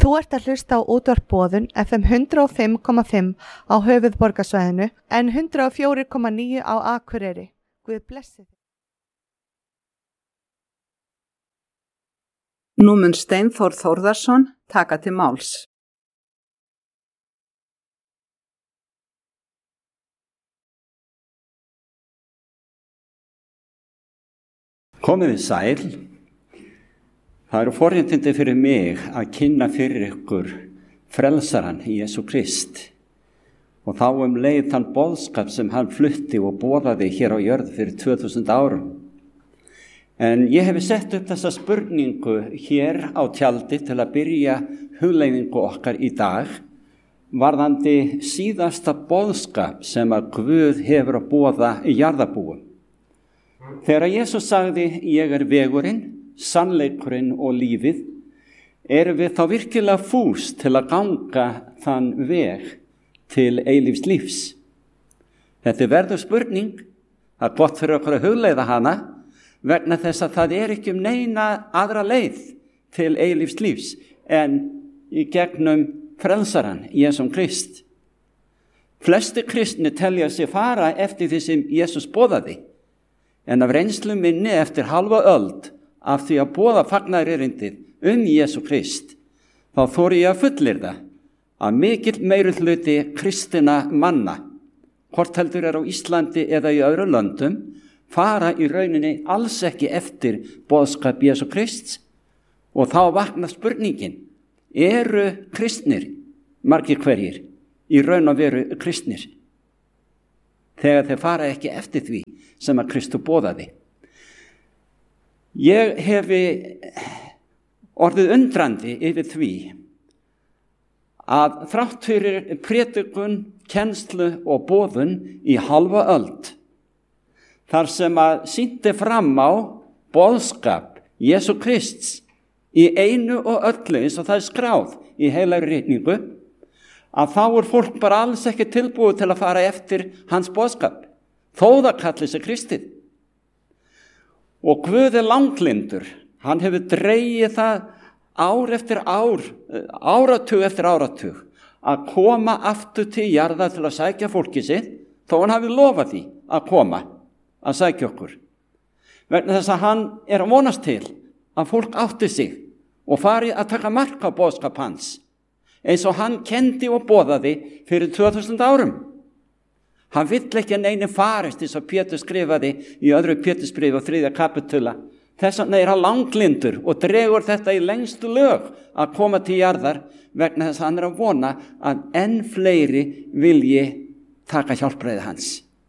Þú ert að hlusta á útvarp Boðun FM 105,5 á höfuðborgarsvæðinu en 104,9 á Akureyri. Guð blessi þig. Nú mun Steinþór Þórðarson taka til máls. Komið þið sæl. Það eru forréttindi fyrir mig að kynna fyrir ykkur frelsaran Jesú Krist og þá leið þann boðskap sem hann flutti og boðaði hér á jörð fyrir 2000 árum. En ég hef sett upp þessa spurningu hér á tjaldi til að byrja hugleiðingu okkar í dag varðandi síðasta boðskap sem að Guð hefur að boða í jarðarbúum. Þegar Jesús sagði, ég er vegurinn, sannleikurinn og lífið, erum við þá virkilega fús til að ganga þann veg til eilífs lífs. Þetta verður spurning, það er gott fyrir okkur að hugleiða hana, vegna þess að það er ekki neina aðra leið til eilífs lífs en í gegnum frelsaran Jesú Krist. Flesti kristni telja sig fara eftir því sem Jesús boðaði, en af reynslu minni eftir halva öld af því að boða fagnaðarerindið Jesú Krist, þá þori ég að fullyrða að mikill meirihluti kristinna manna, hvort heldur er á Íslandi eða í öðrum löndum, fara í rauninni alls ekki eftir boðskap Jesú Krists og þá vaknar spurningin, eru kristnir, margir hverjir, í raun og veru kristnir, þegar þeir fara ekki eftir því sem að Kristur boðaði. Ég hefi orðið undrandi yfir því að þrátt fyrir prédikun, kennslu og boðun í halva öld, þar sem að sýndi fram á boðskap Jesú Krists í einu og öllu eins og það er skráð í heilagri ritningu, að þá er fólk bara alls ekki tilbúið til að fara eftir hans boðskap, þó það kalli sig kristið. Og Guð er langlyndur, hann hefur dregið það ár eftir ár, áratug eftir áratug, að koma aftur til jarðar til að sækja fólki sitt, þó hann hafi lofað því að koma að sækja okkur. Vegna þess að hann er að vonast til að fólk átti sig og fari að taka mark á boðskap hans, eins og hann kendi og boðaði fyrir 2000 árum. Hann vill ekki að neini farist eins og Pétur skrifaði í öðru Pétursbréfi á 3. kapitula. Þess vegna er hann langlyndur og dregur þetta í lengstu lög að koma til jarðar vegna þess að hann er að vona að enn fleiri vilji taka hjálpræði hans.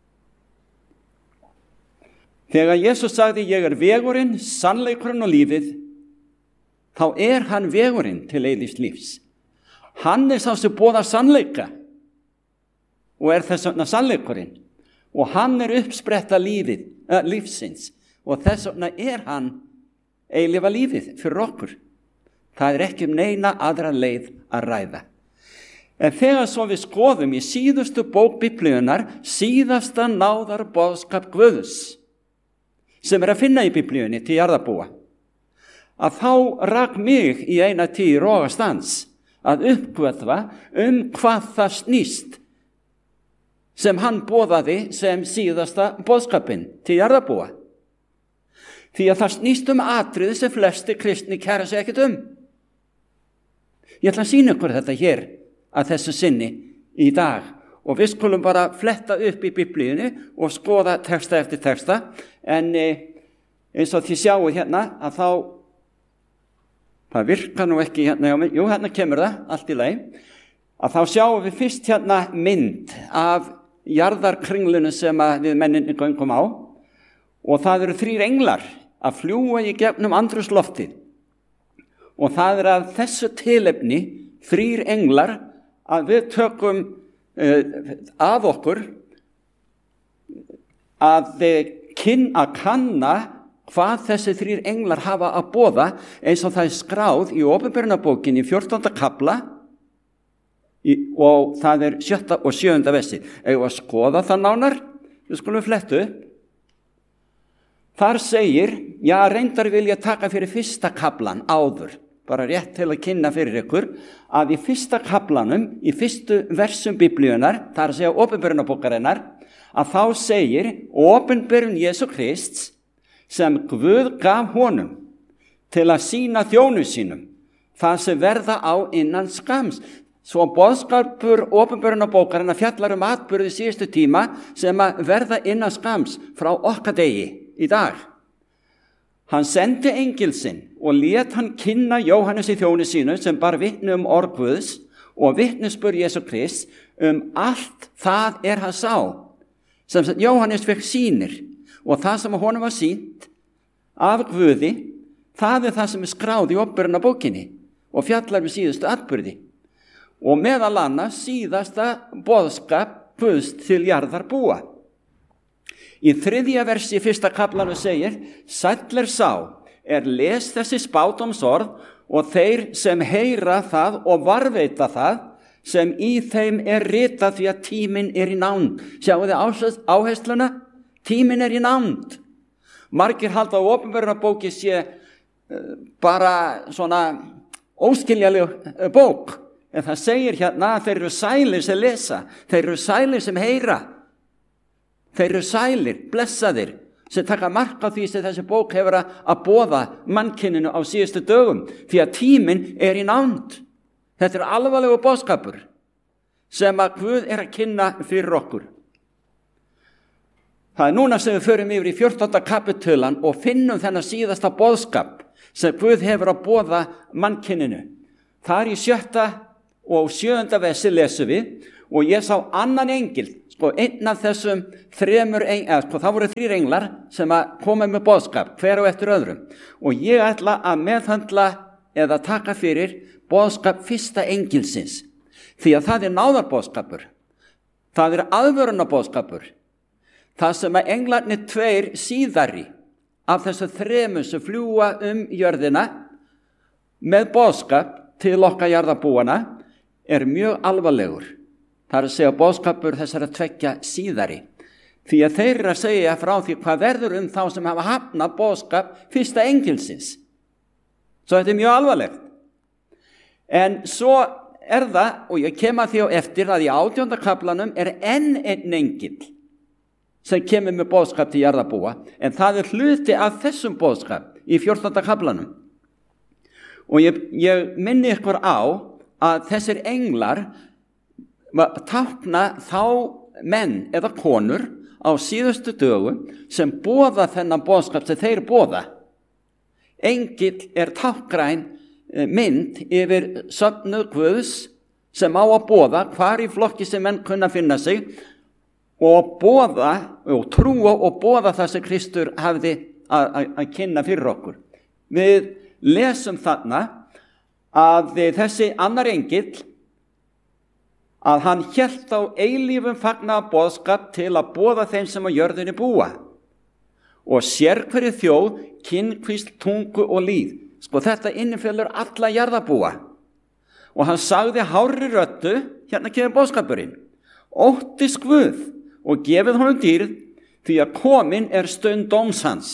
Þegar Jesús sagði, ég er vegurinn, sannleikurinn og lífið, þá er hann vegurinn til eilífs lífs. Hann er sá sem boðar sannleika og er þess vegna sannleikurinn og hann er uppspretta lífsins og þess vegna er hann eilífa lífið fyrir okkur. Það er ekki neina aðra leið að ræða. En þegar svo við skoðum í síðustu bók Biblíunnar, síðasta náðar boðskap Guðs, sem er að finna í Biblíunni til jarðarbúa, að þá rak mig í eina tíð rogastans að uppgötva hvað það snýst sem hann boðaði sem síðasta boðskapinn til jarðarbúa. Því að það snýst atriði sem flesti kristni kæra sig ekkert Ég ætla að sýna ykkur þetta hér að þessu sinni í dag og við skulum bara fletta upp í Biblíunni og skoða texta eftir texta, en eins og þið sjáu hérna að það virkar nú ekki hérna hjá mig, hérna kemur það, allt í lagi, að þá sjáum við fyrst hérna mynd af jarðarkringlunu sem við menninni göngum á og það eru 3 englar að fljúga í gegnum andrúmsloftið og það er að þessu tilefni 3 englar að við tökum að okkur að kanna hvað þessi 3 englar hafa að boða eins og það er skráð í Opinberunarbókinni í 14. kapla og það er 7. og 7. versi. Eigum að skoða það nánar? Við skulum flettu. Þar segir, reyndar vil ég taka fyrir 1. kaplan áður. bara rétt til að kynna fyrir ykkur, að í fyrsta kaflanum, í fyrstu versum biblíunar, það er að segja opinberunarbókarinnar, að þá segir opinberun Jesú Krists sem Guð gaf honum til að sýna þjónu sínum, það sem verða á innan skams. Svo boðskapur opinberunarbókarinnar fjallar atburði síðustu tíma sem að verða innan skams frá okkar degi í dag. Hann sendi engil sinn og lét hann kynna Jóhannes í þjónu sínu sem bar vitni orð Guðs og vitnisburð Jesú Krists allt það hann sá. Sem Jóhannes fekk sýnir og það sem honum var sýnt af Guði, það það sem skráð í opinberunarbókinni og fjallar síðustu atburði. Og meðal annars síðasta boðskap Guðs til jarðar búa. Í 3. versi 1. kaflanum segir, sæll sá les þessi spádómsorð og þeir sem heyra það og varðveita það sem í þeim ritað því að tíminn í nánd. Sjáu þið áhersluna? Tíminn í nánd. Margir halda á opinberunarbóki sé bara svona óskiljanleg bók. En það segir hérna að þeir eru sælir sem lesa, þeir eru sælir sem heyra, þeir eru sælir, blessaðir, sem taka mark á því sem þessi bók hefur að boða mannkyninu á síðustu dögum, því að tíminn í nánd. Þetta er alvarlegur boðskapur sem að Guð að kynna fyrir okkur. Það er núna sem við förum yfir í 14. kapitulan og finnum þennan síðasta boðskap sem Guð hefur að boða mannkyninu. Það er í 7. og 7. versi lesum við og ég sá annan engil, einn af þessum það voru 3 englar sem að koma með boðskap, hver og eftir öðrum. Og ég ætla að meðhandla eða taka fyrir boðskap fyrsta engilsins, því að það náðarboðskapur, það aðvörunarboðskapur, það sem að englarnir 2 síðari af þessu 3 sem fljúga jörðina með boðskap til okkar jarðarbúana mjög alvarlegur. Það að segja boðskapur þessara 2 síðari. Því að þeir að segja frá því hvað verður þá sem hafa hafnað boðskap fyrsta engilsins. Svo þetta mjög alvarlegt. En svo það, og ég kem að því á eftir, að í 18. kaflanum enn einn engil sem kemur með boðskap til jarðarbúa, en það hluti af þessum boðskap í 14. kaflanum. Og ég minni ykkur á að þessir englar tákna þá menn eða konur á síðustu dögum sem boða þennan boðskap sem þeir boða. Engill tákgræn mynd yfir söfnuð Guðs sem á að boða hvar í flokki sem menn kunna finna sig og boða og trúa og boða það sem Kristur hafði að kynna fyrir okkur. Við lesum þarna að þessi annar engill að hann hélt á eilífum fagnaðar boðskap til að boða þeim sem á jörðinni búa og sérhverju þjóð, kynnkvísl, tungu og lýð. Þetta innifelur alla jarðarbúa. Og hann sagði hárri röddu, hérna kemur boðskapurinn, óttist Guð og gefið honum dýrð því að komin stund dóms hans.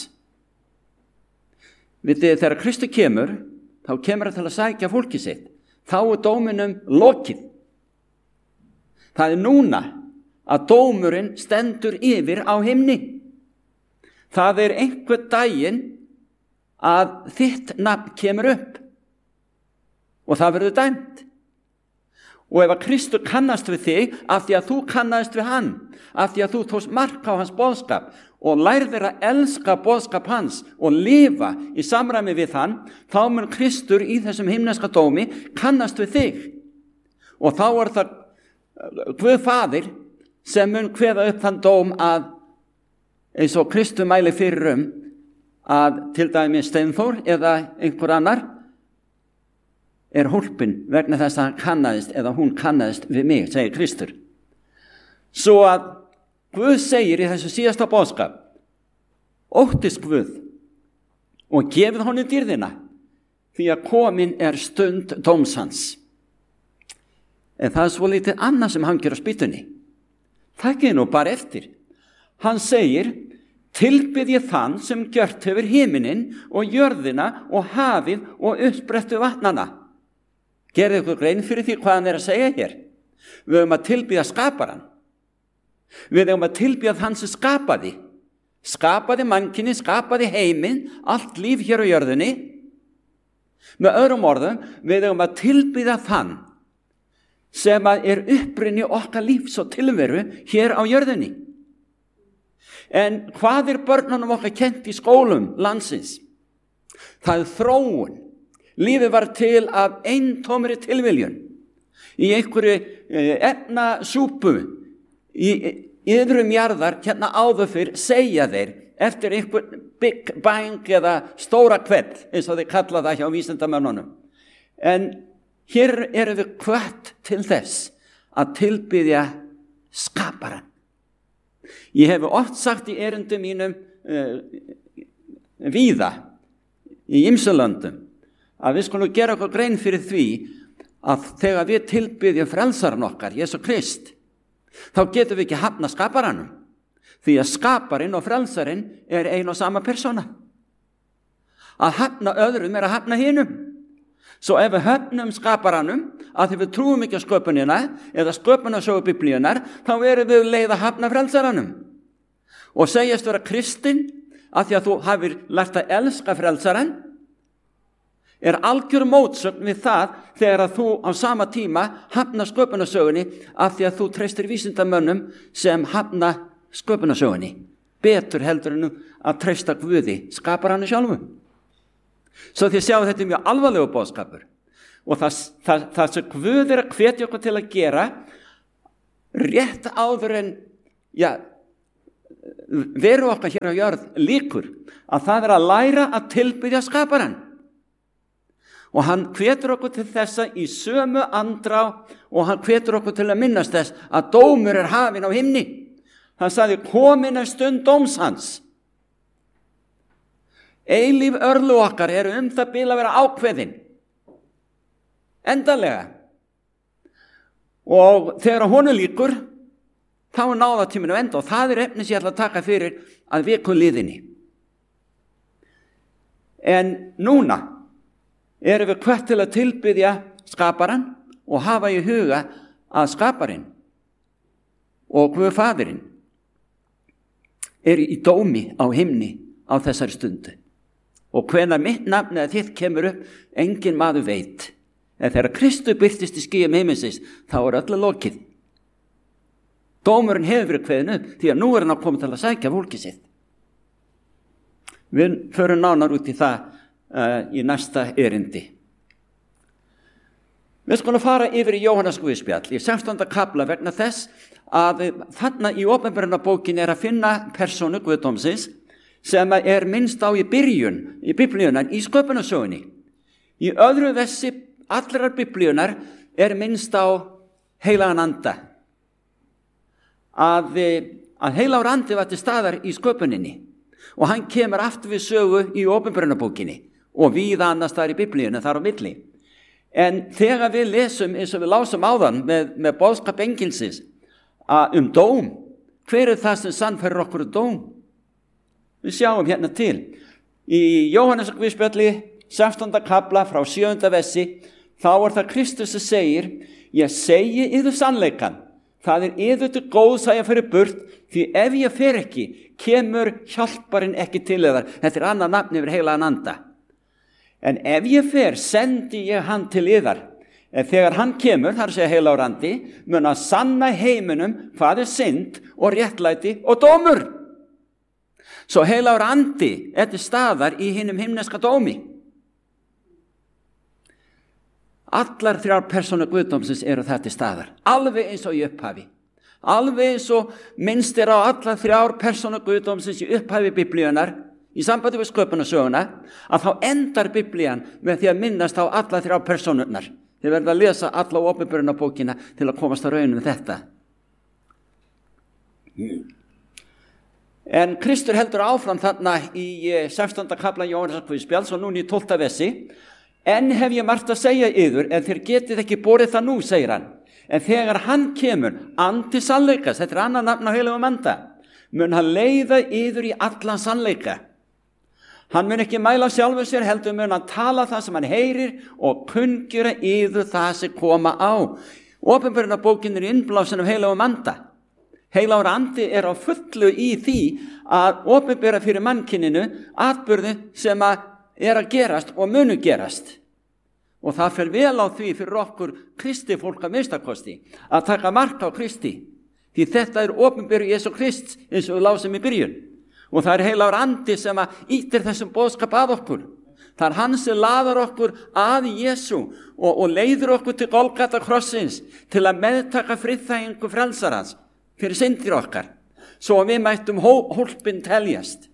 Vitið, þegar Kristur kemur, þá kemur hann til að sækja fólki sitt. Þá dóminum lokið. Það núna að dómurinn stendur yfir á himni. Það einhver daginn að þitt nafn kemur upp og það verður dæmt. Og ef að Kristur kannast við þig af því að þú kannast við hann, af því að þú tókst mark á hans boðskap og lærðir að elska boðskap hans og lifa í samræmi við hann, þá mun Kristur í þessum himneska dómi kannast við þig. Og þá það Guð faðir sem mun kveða upp þann dóm að eins og Kristur mæli fyrir að til dæmis Steinþór eða einhver annar hólpin vegna þess að hann kannaðist eða hún kannaðist við mig, segir Kristur. Svo að Guð segir í þessu síðasta boðskap, óttist Guð og gefið honum dýrðina því að komin stund dóms hans. En það svo lítið annað sem hangir á spýtunni. Takkið nú bara eftir. Hann segir, tilbið ég þann sem gjört hefur himinin og jörðina og hafið og uppsprettu vatnana. Gerðu ykkur grein fyrir því hvað hann að segja hér. Við höfum að tilbiðja skaparan. Við höfum að tilbiðja þann sem skapaði mannkyni, skapaði heiminn, allt líf hér á jörðinni. Með öðrum orðum, við höfum að tilbiðja þann sem er upprunni okkar lífs og tilveru hér á jörðinni. En hvað börnunum okkar kennt í skólum landsins? Það þróun. Lífið var til af eintómri tilviljun. Í einhverju efnasúpu í yðrum jarðar hérna áður fyrr segja þeir eftir einhver Big Bang eða stóra hvell, eins og þeir kalla það hjá vísindamönnunum. En hér erum við hvött til þess að tilbiðja skaparan. Ég hef oft sagt í erindum mínum víða í ýmsum löndum að við skulum gera okkur grein fyrir því að þegar við tilbiðjum frelsaran okkar, Jesú Krist, þá getum við ekki hafna skaparanum. Því að skaparinn og frelsarinn er ein og sama persóna. Að hafna öðrum að hafna hinum. Svo ef við höfnum skaparanum, að því við trúum ekki á sköpunina eða sköpunarsögu Biblíunar, þá erum við leið að hafna frelsaranum. Og segjast vera kristinn, að því að þú hafir lært að elska frelsaran, er algjör mótsögn við það þegar að þú á sama tíma hafna sköpunarsögunni af því að þú treystir vísindamönnum sem hafna sköpunarsögunni. Betur heldur en að treysta Guði, skapar hann sjálfu. Svo þið sjáu þetta mjög alvarlegu boðskapur. Og það sem Guð að hvetja okkur til að gera, rétt áður en, veru okkar hér á jörð líkur, að það að læra að tilbiðja skaparan. Og hann hvetur okkur til þessa í sömu andrá og hann hvetur okkur til að minnast þess að dómur hafinn á himni. Hann sagði, komin stund dóms hans. Eilíf örlög okkar eru það bil að vera ákveðin. Endanlega. Og þegar honum líkur, þá náðatíminu enda og það efni sem ég ætla að taka fyrir að viku liðinni. En núna erum við hvött til að tilbiðja skaparan og hafa í huga að skaparinn og Guð faðirinn í dómi á himni á þessari stundu. Og hvenær mitt nafn eða þitt kemur upp, engin maður veit. En þegar Kristur birtist í skýjum himinsins, þá öllu lokið. Dómurinn hefur verið kveðinn upp, því að nú hann að koma til að sækja fólkið sitt. Við förum nánar út í það í næsta erindi. Við skulum fara yfir í Jóhannes guðspjall í 16. kafla vegna þess að þarna í Opinberunarbókin að finna persónu Guðdómsins sem minnst á í byrjun í Biblíunar í sköpunarsögunni. Í öðru vessi allrar Biblíunar minnst á heilagan anda. Að heilagur andi var til staðar í sköpuninni og hann kemur aftur við sögu í Opinberunarbókinni og víða annars þar í Biblíunni þar á milli. En þegar við lesum eins og við lásum áðan með boðskap engilsins dóm, hver það sem sannfærir okkur dóm? Við sjáum hérna til. Í Jóhannes guðspjalli 16. kafla frá 7. vessi, þá það Kristus sem segir, ég segi yður sannleikan, það yður til góðs að ég fyrir burt, því ef ég fer ekki, kemur hjálparinn ekki til yðar. Þetta annað nafn yfir heilagan anda. En ef ég fer, sendi ég hann til yðar. En þegar hann kemur, þar segja heilagur andi, mun að sanna heiminum hvað synd og réttlæti og dómur. Svo heilagur andi til staðar í hinum himneska dómi. Allar þrjár persónur Guðdómsins það til staðar, alveg eins og í upphafi. Alveg eins og minnst á allar þrjár persónur Guðdómsins í upphafi Biblíunar, í sambandi við sköpunarsöguna, að þá endar Biblían með því að minnast á allar þrjár persónurnar. Þið verða að lesa alla Opinberunarbókina til að komast að raun þetta. En Kristur heldur áfram þarna í 16. kafla Jóhannesar guðspjalls og núna í 12. vessi. En hef ég margt að segja yður, en þér getið ekki borið það nú, segir hann. En þegar hann kemur, andi sannleikas, þetta annað nafn á heilagum anda, mun hann leiða yður í allan sannleika. Hann mun ekki mæla sjálfur sér, heldur mun hann tala það sem hann heyrir og kunngjöra yður það sem koma á. Opinberunarbókin innblásin af heilagum anda. Heilagur andi á fullu í því að opinbera fyrir mannkyninu atburði sem að gerast og munu gerast. Og það fer vel á því fyrir okkur Kristi fólk að minnstakosti að taka mark á Kristi. Því þetta opinberu Jesú Krist eins og við lásum í byrjun. Og það heilagur andi sem að ýtir þessum boðskap að okkur. Það hann sem laðar okkur að Jesú og leiður okkur til Golgata krossins til að meðtaka friðþægingu frelsarans fyrir syndir okkar, svo við mættum hólpin teljast.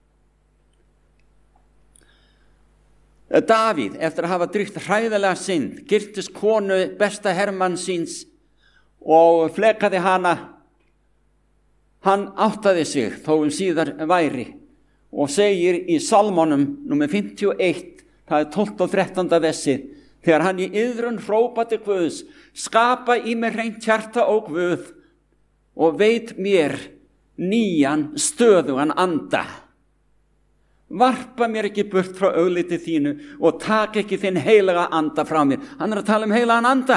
Davíð, eftir að hafa drygt hræðilega synd, girtist konu besta hermann síns og flekaði hana. Hann áttaði sig þó síðar væri og segir í Salmonum númer 51, það 12 og 13. versið, þegar hann í iðrun hrópaði Guðs, skapa í mér hreint hjarta og Guð og veit mér nýjan stöðugan anda. Varpa mér ekki burt frá augliti þínu og tak ekki þinn heilaga anda frá mér. Hann að tala heilagan anda.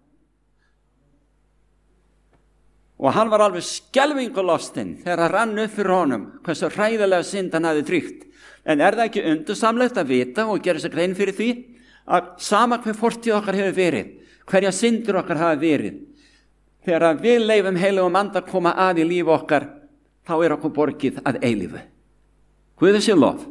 Og hann var alveg skelfingu lostinn þegar hann rann upp fyrir honum hversu hræðilega synd hann hafði drygt. En það ekki undursamlegt að vita og gera sér grein fyrir því að sama hver fortíð okkar hefur verið, hverja syndir okkar hafa verið, þegar við leifum heilagum anda koma að í lífi okkar, þá okkur borgið að eilífu. Guði sé lof.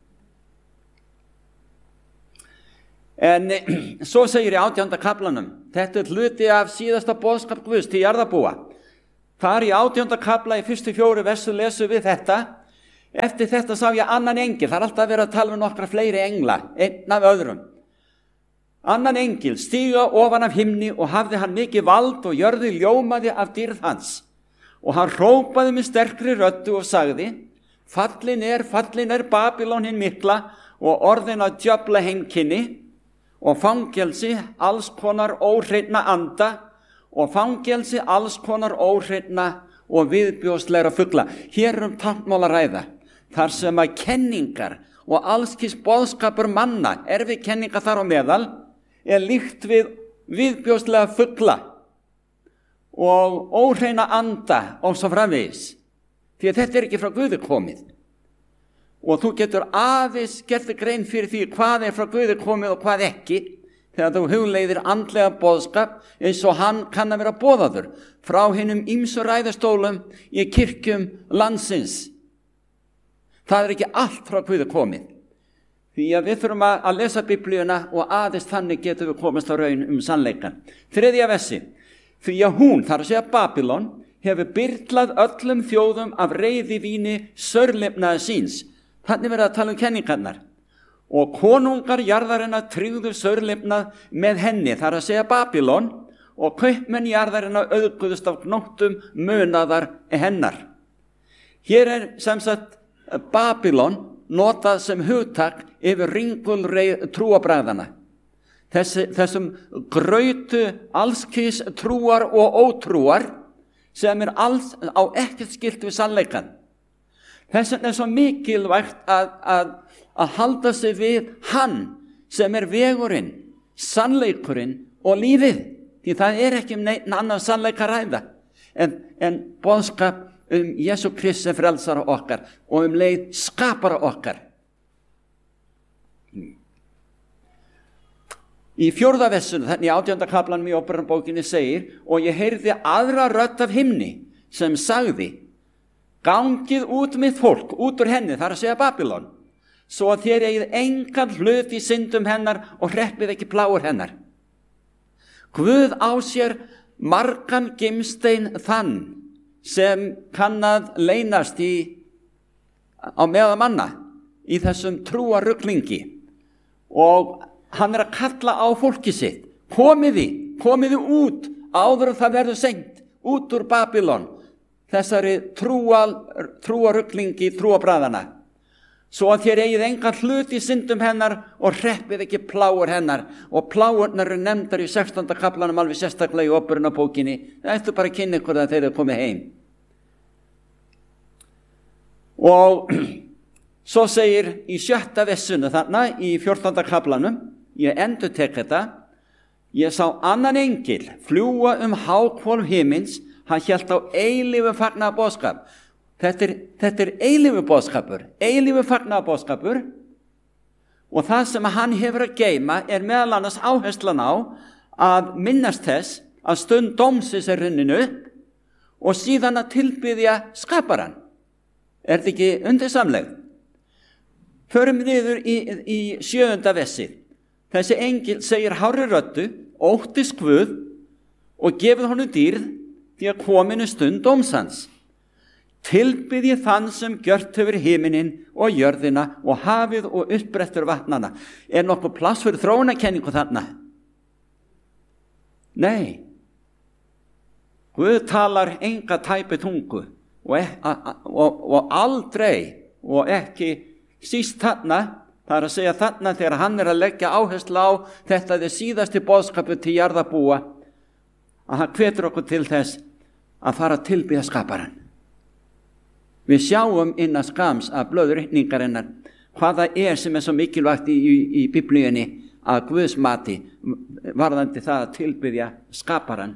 En svo segir í 18. kaflanum, þetta hluti af síðasta boðskap Guðs til jarðarbúa. Þar í 18. kafla í fyrstu 4 versu lesum við þetta. Eftir þetta sá ég annan engil. Það alltaf verið að tala um nokkra fleiri engla, einn af öðrum. Annan engil stíga ofan af himni og hafði hann mikið vald og jörðu ljómaði af dýrð hans. Og hann hrópaði með sterkri röddu og sagði, fallin er Babylon hinn mikla og orðin að djöfla heimkynni og fangelsi alls konar óhreinna anda og fangelsi alls konar óhreinna og viðbjóðslegra fugla. Hér táknmál að ræða, þar sem að kenningar og allskis boðskapur manna, erfið kenningar þar á meðal, líkt við viðbjóðslega fugla og óhreina anda og svo framvegis. Því að þetta ekki frá Guði komið. Og þú getur aðeins gert grein fyrir því hvað frá Guði komið og hvað ekki, þegar þú hugleiðir andlega boðskap eins og hann kann að vera boðaður frá hinum ýmsu ræðustólum í kirkjum landsins. Það ekki allt frá Guði komið. Því að við þurfum að lesa Biblíuna og aðeins þannig getum við komast á raun sannleikan. 3. versi. Því að hún, þar að segja Babylon, hefur byrlað öllum þjóðum af reiði víni saurlifnaði síns. Þannig verið að tala kenningarnar. Og konungar jarðarinnar tryggðu saurlifnað með henni, þar að segja Babylon, og kaupmenn jarðarinnar auðguðust af gnóttum munaðar hennar. Hér sem sagt Babylon notað sem hugtak yfir ringulreið trúarbragðana. Þessum grautu allskis trúar og ótrúar sem alls á ekkert skylt við sannleikan. Þess vegna svo mikilvægt að halda sig við hann sem vegurinn, sannleikurinn og lífið. Því það ekki neitt annan sannleika ræða en boðskap Jesú Krist sem frelsara okkar og leið skapara okkar. Í 4. versinu, þannig í 18. kaflanum í Óperubókinni segir, og ég heyrði aðra rödd af himni sem sagði, gangið út mitt fólk, út úr henni, þar að segja Babylon, svo að þér eigið engan hlut í syndum hennar og hreppið ekki plágur hennar. Guð á sér margan gimstein þann sem kann að leynast á meðal manna í þessum trúarruglingi, og hann að kalla á fólki sitt, komiði út áður en það verður seint, út úr Babylon, þessari trúarruglingi trúarbragðana, svo að þér eigið engan hlut í syndum hennar og hreppið ekki plágur hennar. Og plágurnar nefndar í 16. kaflanum alveg sérstaklega í Óperubókinni. Það bara að kynna ykkur að þeir komið heim. Og svo segir í 7. vessinu þarna í 14. kaflanum, ég endurtek þetta, ég sá annan engil fljúga háhvolf himins, hann hélt á eilífu fagnaðarboðskap. Þetta er eilífu fagnaðarboðskapur, og það sem hann hefur að geyma meðal annars áherslan á að minnast þess að stund dómsins runnin upp og síðan að tilbiðja skaparan. Þetta ekki undursamleg? Förum niður í 7. vessi. Þessi engil segir hárri röddu, óttist Guð og gefið honum dýrð því að kominu stund dómsans. Tilbiðji þann sem gjört hefur himinin og jörðina og hafið og uppbrettur vatnana. Nokkuð pláss fyrir þróunarkenningu þarna? Nei. Guð talar enga tæpi tungu og aldrei, og ekki síst þarna, það að segja þarna þegar hann að leggja áherslu á þetta síðasti boðskapur til jarðarbúa, að hann hvetur okkur til þess að fara að tilbiðja skaparan. Við sjáum innan skams af blöðurreikningarinnar hvað það sem svo mikilvægt í Biblíunni að Guðs mati varðandi það að tilbiðja skaparan.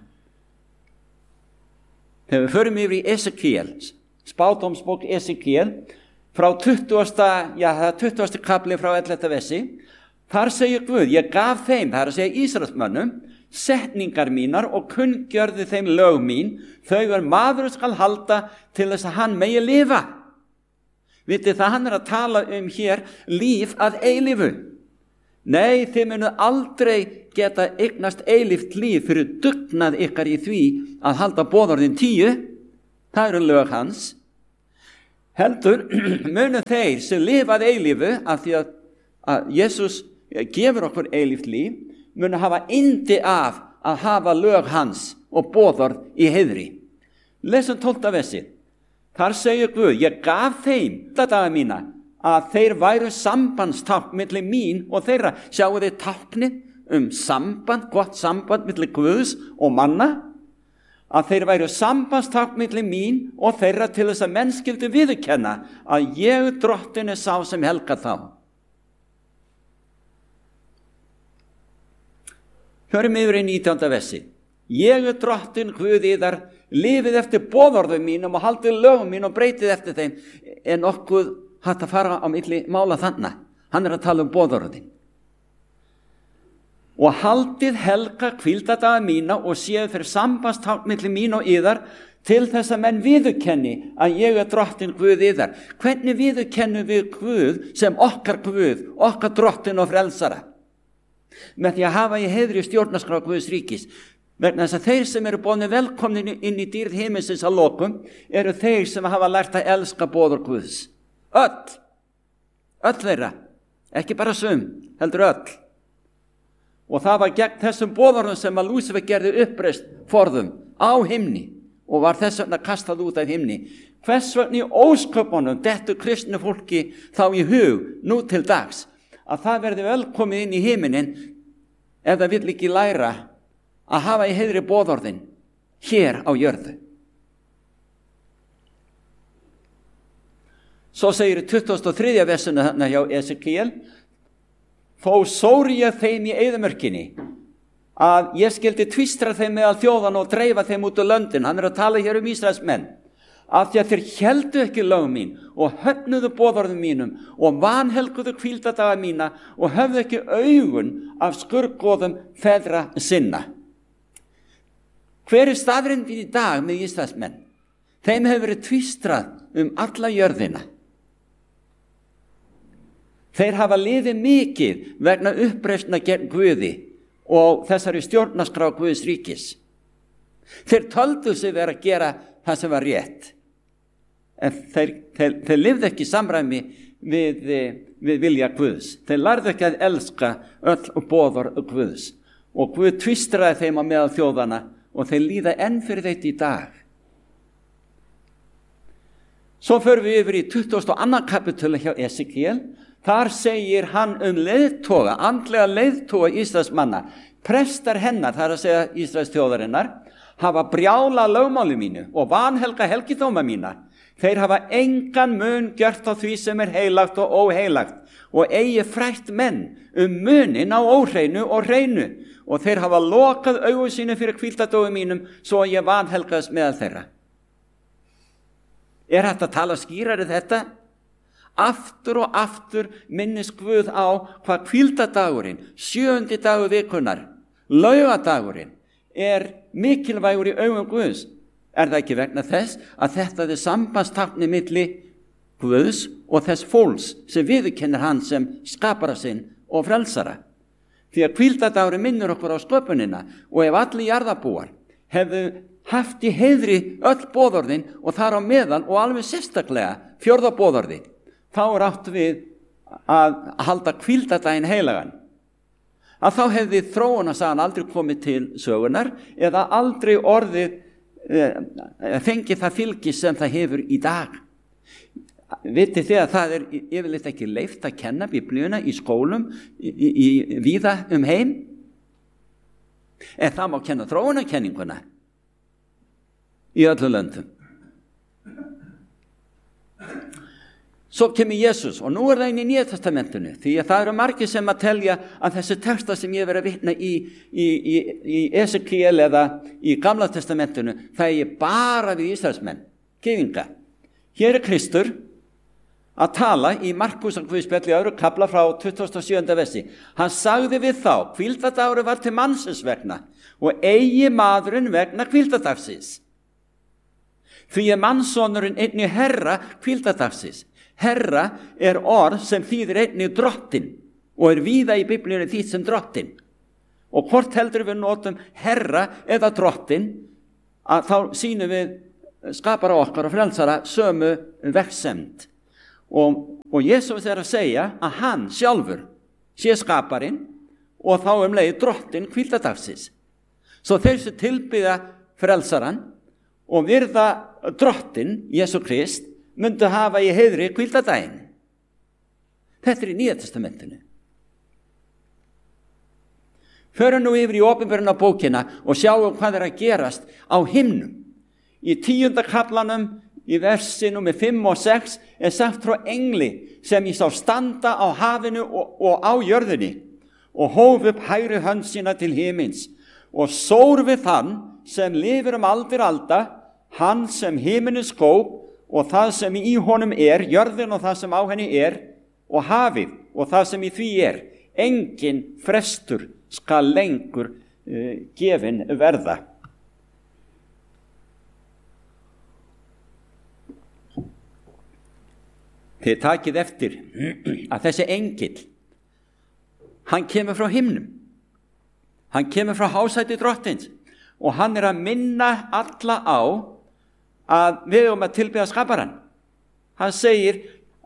Þegar við förum yfir í Esekiel, spádómsbók Esekiel, frá 20. kapli frá 11. vessi, þar segir Guð, ég gaf þeim, það að segja Ísraelsmönnum, setningar mínar og kunngjörði þeim lög mín, þau maður skal halda til þess að hann megi lifa. Vitið það hann að tala hér líf að eilífu. Nei, þið munu aldrei geta eignast eilíft líf fyrir dugnað ykkar í því að halda boðorðin 10, það eru lög hans. Heldur munu þeir sem lifað eilífu af því að Jesús gefur okkur eilíft líf, munu hafa yndi af að hafa lög hans og boðorð í heiðri. Lesum 12. vessi. Þar segir Guð, ég gaf þeim daga mína að þeir væru sambandstákn milli mín og þeirra. Sjáu þið táknið samband, gott samband milli Guðs og manna, að þeir væru sambandstákn milli mín og þeirra til þess að menn skyldu viðurkenna að ég drottinn sá sem helgar þá. Hörum yfir í 19. vessi. Ég drottinn Guð yðar, lifið eftir boðorðum mínum og haldið lögum mín og breytið eftir þeim. Nokkuð hægt að fara á milli mála þannig. Hann að tala boðorðin. Og haldið helga hvíldadaga mína og séu fyrir sambandstákn milli mín og yðar til þess að menn viðurkenni að ég drottinn Guð yðar. Hvernig viðurkennum við Guð sem okkar Guð, okkar drottinn og frelsara? Með því að hafa í heiðri stjórnarskrá Guðs ríkis. Vegna þess að þeir sem eru boðnir velkomnir inn í dýrð himinsins að lokum eru þeir sem hafa lært að elska boðorð Guðs. Öll þeirra, ekki bara sum, heldur öll. Og það var gegn þessum boðorðum sem að Lúsífer gerði uppreist forðum á himni og var þess vegna kastað út af himni. Hvers vegna í ósköpunum dettur kristnu fólki þá í hug nú til dags að það verði velkomið inn í himinin ef það vill ekki læra að hafa í heiðri boðorðin hér á jörðu. Svo segir í 23. versinu þarna hjá Esekiel, þó sóri ég þeim í eyðimörkinni að ég skyldi tvistra þeim meðal þjóðan og dreifa þeim út á löndin. Hann að tala hér Ísraelsmenn. Af því að þeir héldu ekki lög mín og höfnuðu boðorðum mínum og vanhelguðu hvíldadaga mína og höfðu ekki augun af skurðgoðum feðra sinna. Hver staðurinn í dag með Ísraelsmenn? Þeim hefur verið tvístrað alla jörðina. Þeir hafa liðið mikið vegna uppreisna gegn Guði og þessari stjórnarskrá Guðs ríkis. Þeir töldu sig vera að gera það sem var rétt. En þeir lifðu ekki í samræmi við vilja Guðs. Þeir lærðu ekki að elska öll boðorð Guðs. Og Guð tvistraði þeim á meðal þjóðana og þeir líða enn fyrir þetta í dag. Svo förum við yfir í 22. kapitúli hjá Esekiel. Þar segir hann leiðtoga, andlega leiðtoga Ísraelsmanna. Prestar hennar, það að segja Ísraels þjóðarinnar, hafa brjála lögmáli mínu og vanhelga helgidóma mína. Þeir hafa engan mun gjört á því sem heilagt og óheilagt og eigi frætt menn munin á óhreinu og hreinu og þeir hafa lokað augu sínu fyrir hvíldardói mínum svo að ég vanhelgaðist meðal þeirra. Hægt að tala skýrari þetta? Aftur og aftur minnist Guð á hvað hvíldardagurinn, 7. dagur vikunar, laugadagurinn, mikilvægur í augum Guðs. Það ekki vegna þess að þetta sambandstákni milli Guðs og þess fólks sem viðurkennir hann sem skapara sinn og frelsara. Því að hvíldardagurinn minnir okkur á sköpunina og ef allir jarðarbúar hefðu haft í heiðri öll boðorðin og þar á meðal og alveg sérstaklega 4. boðorði, þá átt við að halda hvíldardaginn heilagan. Að þá hefði þróunarsagan aldrei komið til sögunar eða aldrei orðið fengið það fylgi sem það hefur í dag. Vitið þið að það yfirleitt ekki leyft að kenna Biblíuna í skólum víða heim? En það má kenna þróunarkenninguna í öllum löndum. Svo kemur Jesus og nú það inn í Nýja testamentinu því að það eru margir sem að telja að þessi texta sem ég verið að vitna í Esekiel eða í Gamla testamentinu það bara við Ísraelsmenn, gyðinga. Hér Kristur að tala í Markúsar guðspjalli 2. kafla frá 27. versi. Hann sagði við þá, hvíldardagurinn var til mannsins vegna og eigi maðurinn vegna hvíldardagsins. Því mannssonurinn einnig herra hvíldardagsins. Herra orð sem þýðir einnig drottin og víða í Biblíunni þýtt sem drottin. Og hvort heldur við notum herra eða drottin, að þá sýnum við skapara okkar og frelsara sömu vegsemd. Og Jesus að segja að hann sjálfur sé skaparinn og þá leið drottin hvíldardagsins. Svo þeir sem tilbiðja frelsaran og virða drottin, Jesú Krist, myndu hafa í heiðri hvíldardaginn. Þetta í Nýja testamentinu. Förum nú yfir í opinberuna bókina og sjáum hvað að gerast á himnum. Í 10. kaflanum, í versi númer 5 og 6, sagt frá engli sem ég sá standa á hafinu og á jörðinni og hóf upp hægri hönd sína til himins og sór við þann sem lifir aldir alda, hann sem himinu skóp og það sem í honum jörðin og það sem á henni og hafið og það sem í því engin frestur skal lengur gefin verða. Þið takið eftir að þessi engill, hann kemur frá himnum, hann kemur frá hásæti drottins og hann að minna alla á að við að tilbiðja skaparan. Hann segir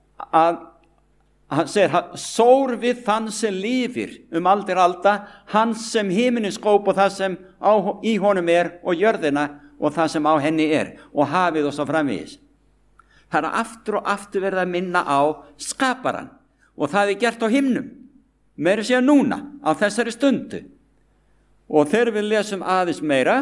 sór við þann sem lifir aldir alda, hann sem himinu skóp og það sem í honum og jörðina og það sem á henni og hafið og svo framvegis. Það aftur og aftur verið að minna á skaparan og það gert á himnum, meira sér núna á þessari stundu. Og þegar við lesum aðeins meira,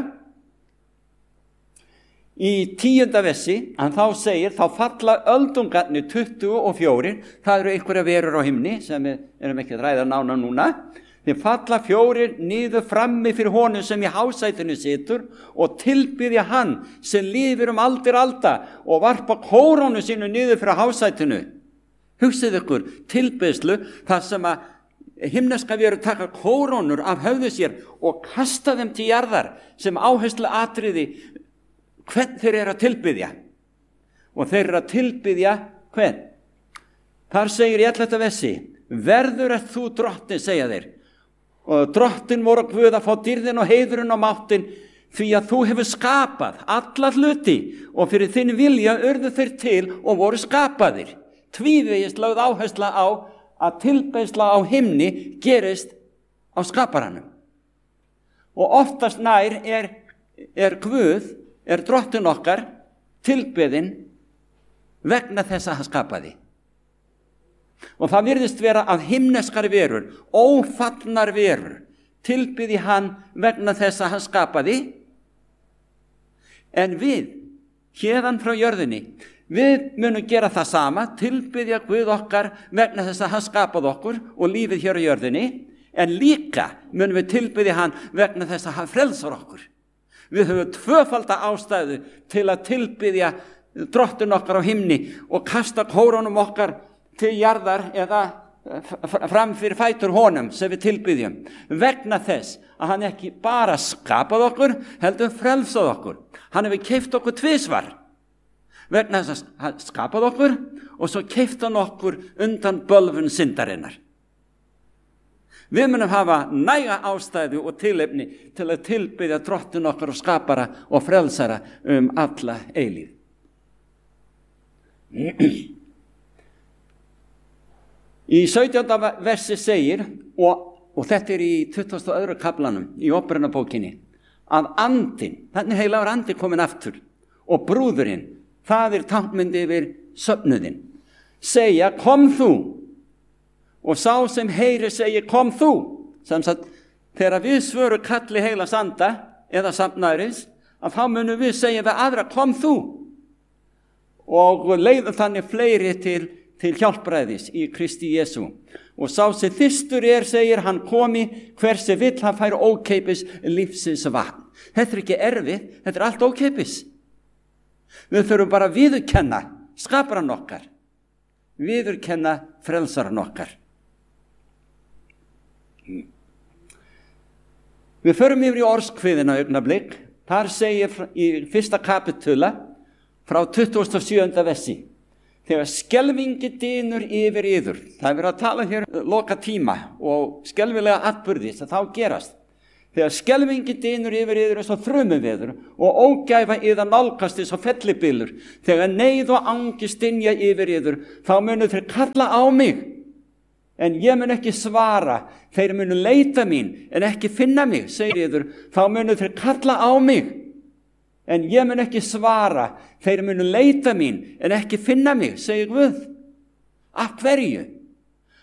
í 10. versi, hann þá segir, þá falla öldungarnir 24, það eru einhverja verur á himni, sem við erum ekki að ræða nána núna, þeir falla 4 niður frammi fyrir honum sem í hásætinu situr og tilbiðja hann sem lifir aldir alda og varpa kórónu sínu niður fyrir hásætinu. Hugsið ykkur tilbiðslu þar sem að himneska verur taka kórónur af höfðu sér og kasta þeim til jarðar sem áherslu atriði hvern þeir að tilbiðja. Og þeir að tilbiðja hvern? Þar segir í 11. versi, verður þú drottin, segja þeir. Og drottin voru Guð að fá dýrðin og heiðurinn og máttin því að þú hefur skapað alla hluti og fyrir þinn vilja urðu þeir til og voru skapaðir. Tvívegis lögð áhersla á að tilbeiðsla á himni gerist á skaparanum. Og oftast nær Guð, drottin okkar, tilbeðin vegna þess að hann skapaði. Og það virðist vera að himneskar verur, ófallnar verur, tilbiði hann vegna þess að hann skapaði. En við, hérðan frá jörðinni, Við munum gera það sama, tilbiðja Guð okkar vegna þess að hann skapaði okkur og lífið hér á jörðinni, en líka munum við tilbiðja hann vegna þess að hann frelsar okkur. Við höfum tvöfalda ástæðu til að tilbiðja drottinn okkar á himni og kasta kórónum okkar til jarðar eða fram fyrir fætur honum sem við tilbiðjum. Vegna þess að hann ekki bara skapaði okkur, heldur frelsaði okkur. Hann hefur keypt okkur tvisvar. Vegna þess að hann skapaði okkur og svo keypti hann okkur undan bölvun syndarinnar. Við munum hafa næga ástæðu og tilefni til að tilbiðja drottinn okkar og skapara og frelsara alla eilíð. Í 17. versi segir, og þetta í 22. kaflanum í Óperunarbókinni, að andinn, þannig heilagur andi komin aftur, og brúðurinn, það táknmynd yfir söfnuðinn, segja, kom þú, og sá sem heyrir segir, kom þú, sem sagt, þegar við svörum kalli heilags anda, eða safnaðarins, að þá munum við segja við aðra, kom þú, og leiðum þannig fleiri til hjálpræðis í Kristi Jesú. Og sá sem þyrstur segir, hann komi, hver sem vill, hann fær ókeypis lífsins vatn. Þetta ekki erfið, þetta allt ókeypis. Við þurfum bara að viðurkenna skaparann okkar, viðurkenna frelsarann okkar. Við förum yfir í orðskviðina augnablik. Þar segir í 1. kapitula frá 27. versi, þegar skelfingi dynur yfir yður. Það er verið að tala hér loka tíma og skelfilega atburði sem þá gerast. Þegar skelfingi dynur yfir yður eins og þrumuveður og ógæfa yðar nálgast eins og fellibylur, þegar neyð og angist dynja yfir yður, þá munu þeir kalla á mig, en ég mun ekki svara. Þeir munu leita mín, en ekki finna mig, segir yður, þá munu þeir kalla á mig, en ég mun ekki svara. Þeir munu leita mín, en ekki finna mig, segir Guð. Af hverju?